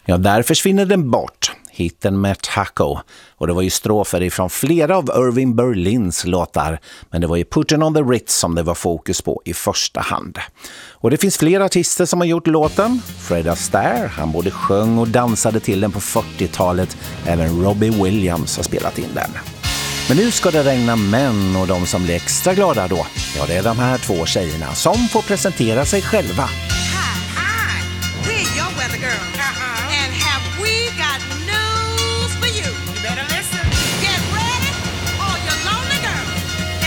Ja, där försvinner den bort. Hitten med Taco. Och det var ju strofer ifrån flera av Irving Berlins låtar. Men det var ju Puttin' on the Ritz som det var fokus på i första hand. Och det finns flera artister som har gjort låten. Fred Astaire, han både sjöng och dansade till den på 40-talet. Även Robbie Williams har spelat in den. Men nu ska det regna män, och de som blir extra glada då, ja, det är de här två tjejerna som får presentera sig själva.